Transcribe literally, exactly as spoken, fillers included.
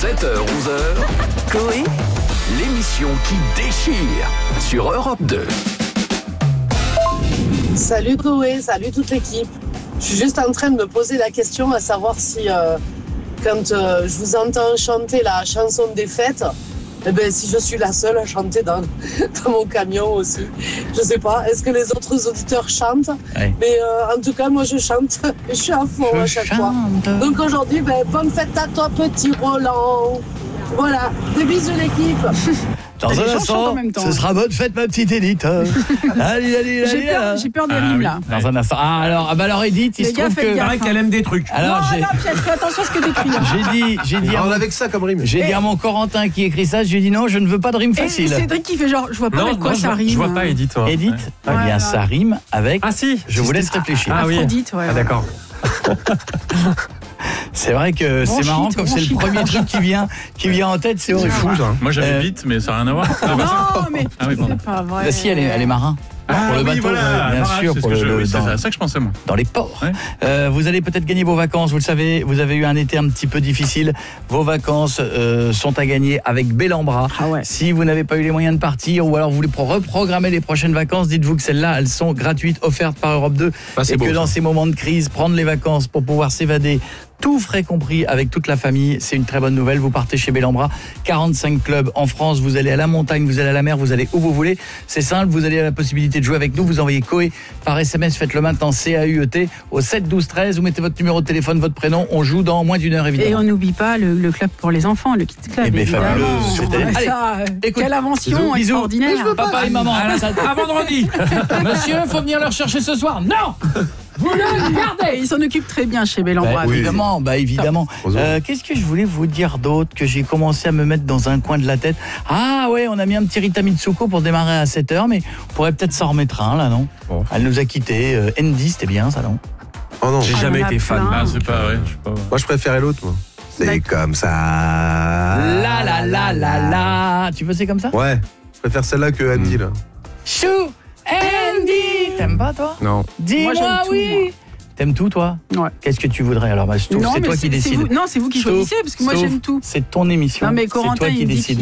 sept heures onze heures, Coé, l'émission qui déchire sur Europe deux. Salut Coé, salut toute l'équipe. Je suis juste en train de me poser la question à savoir si euh, quand euh, je vous entends chanter la chanson des fêtes, eh ben, si je suis la seule à chanter dans, dans mon camion aussi. Je sais pas, est-ce que les autres auditeurs chantent? Ouais. Mais euh, en tout cas, moi je chante et je suis à fond Je à chaque chante. fois. Donc aujourd'hui, ben, bonne fête à toi petit Roland. Voilà, des bisous l'équipe. Dans Les un gens chantent instant, en même temps. ce sera bonne fête ma petite Edith. allez, allez, J'ai allez. peur, j'ai peur des Ah, rimes oui. là. Dans un instant. Ah alors, ah bah alors Edith, il Les se gars, trouve faites que... gaffe. Pareil qu'elle aime des trucs. Alors non, j'ai... non, Pierre, fais attention à ce que t'écris là. J'ai dit, j'ai dit, à On mon... avec ça comme rime. j'ai dit à mon Corentin qui écrit ça, je lui ai dit non, je ne veux pas de rime Et facile. Cédric qui fait genre, je vois pas Non, avec quoi non, je ça vois- rime. je vois pas Edith. toi. Edith, Ouais. eh bien Voilà. ça rime avec... Ah si. Je vous laisse réfléchir. Ah oui. Aphrodite, ouais. Ah d'accord. C'est vrai que c'est Bronchite, marrant comme c'est le bronchite. premier truc qui vient, qui vient en tête, c'est C'est horrible. fou ça. Moi j'avais Euh, vite, mais ça n'a rien à voir. Ah, bah, Non, mais Ah oui, pardon. c'est pas vrai. Bah si, elle est, elle est marin. Ah, pour le oui, bateau, voilà, bien barrage, sûr, c'est pour ce que le, je- le- oui, c'est dans, ça, ça que je pensais moi. dans les ports. Ouais. Euh, vous allez peut-être gagner vos vacances, vous le savez, vous avez eu un été un petit peu difficile. Vos vacances euh, sont à gagner avec Bellambra. Ah ouais. Si vous n'avez pas eu les moyens de partir ou alors vous voulez pro- reprogrammer les prochaines vacances, dites-vous que celles-là, elles sont gratuites, offertes par Europe deux. Ah, c'est et beau, que dans ça. ces moments de crise, prendre les vacances pour pouvoir s'évader, tout frais compris avec toute la famille, c'est une très bonne nouvelle. Vous partez chez Bellambra, quarante-cinq clubs en France, vous allez à la montagne, vous allez à la mer, vous allez où vous voulez. C'est simple, vous allez à la possibilité de jouer avec nous, vous envoyez Coé par S M S, faites-le maintenant C A U E T au sept douze treize, vous mettez votre numéro de téléphone, votre prénom, on joue dans moins d'une heure Et évidemment. on n'oublie pas le, le club pour les enfants, le Kids Club. Eh ben, évidemment. fabuleux, c'était- Ah, Allez, ça, euh, écoute, quelle invention bisous, bisous. extraordinaire. Papa et maman, ça- À vendredi. monsieur, faut venir le rechercher ce soir. Non, vous le gardez. Ils s'en occupent très bien chez Bellambra. Bah, oui. évidemment, bah évidemment. Heureusement. Euh, Qu'est-ce que je voulais vous dire d'autre que j'ai commencé à me mettre dans un coin de la tête? Ah ouais, on a mis un petit Rita Mitsuko pour démarrer à sept heures, mais on pourrait peut-être s'en remettre un là, non? Bon. Elle nous a quittés. Euh, Andy, c'était bien ça, non? Oh non. J'ai Ah, jamais il y en a été fan. plein. Ah, c'est pas ouais, je sais pas. Moi je préférais l'autre moi. C'est D'accord. comme ça. La la la la la. Tu veux c'est comme ça? Ouais. Je préfère celle-là que Andy là. Chou Andy. T'aimes pas toi? Non. Dis-moi j'aime tout, oui. moi. T'aimes tout toi? Ouais. Qu'est-ce que tu voudrais alors? Bah, je trouve Non, c'est mais toi qui c'est décides. vous- Non, c'est vous qui Stouff, choisissez parce que moi Stouff, j'aime tout. C'est ton émission. Non, mais c'est Corentin, toi qui il dit décides.